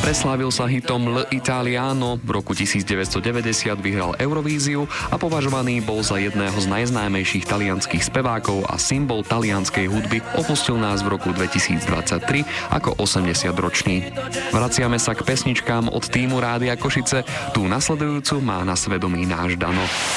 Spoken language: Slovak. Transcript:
Preslávil sa hitom L Italiano, v roku 1990 vyhral Eurovíziu a považovaný bol za jedného z najznámejších talianskych spevákov a symbol talianskej hudby. Opustil nás v roku 2023 ako 80-ročný. Vraciame sa k pesničkám od týmu Rádia Košice. Tú nasledujúcu má na svedomí náš Dano.